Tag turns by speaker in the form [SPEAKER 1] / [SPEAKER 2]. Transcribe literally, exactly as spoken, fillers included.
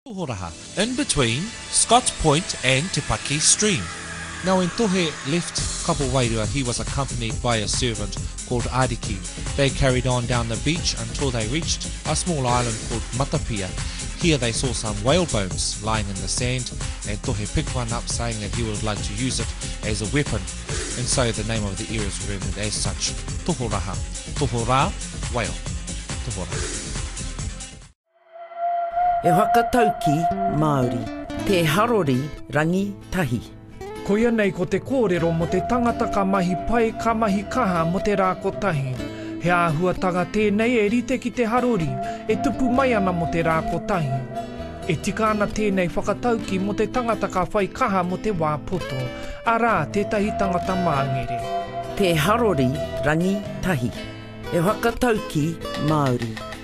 [SPEAKER 1] Tohoraha, in between Scott's Point and Te Paki Stream. Now when Tohe left Kapowairua, he was accompanied by a servant called Ariki. They carried on down the beach until they reached a small island called Matapia. Here they saw some whale bones lying in the sand, and Tohe picked one up saying that he would like to use it as a weapon. And so the name of the area is remembered as such, Tohoraha. Tohora, whale. Tohoraha.
[SPEAKER 2] E whakatau ki Māori, te harori rangi tahi.
[SPEAKER 3] Ko ia nei ko te kōrero mo te tangata ka mahi pai ka mahi kaha mo te rā kotahi. He āhuatanga tēnei e rite ki te harori, e tupu mai ana mo te rā kotahi. E tika ana tēnei whakatauki mo te tangata ka whai kaha mo te wāpoto, arā tētahi tangata māngere.
[SPEAKER 2] Te harori rangi tahi. E whakatau ki Māori.